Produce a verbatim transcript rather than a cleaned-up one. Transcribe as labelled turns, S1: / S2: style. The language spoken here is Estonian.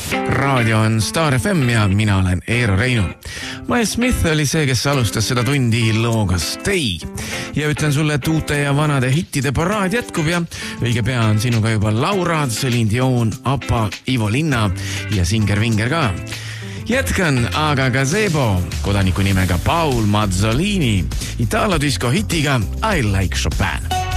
S1: Raadio on Star F M ja mina olen Eero Reinu. Miles Smith oli see, kes alustas seda tundi looga Stay. Ja ütlen sulle, et uute ja vanade hittide paraad jätkub ja õige pea on sinuga juba Laura, Celine Dion, Appa, Ivo Linna ja Singer Vinger ka. Jätkan aga Gazebo, kodaniku nimega Paul Mazzolini, Italo disco hitiga I Like Chopin.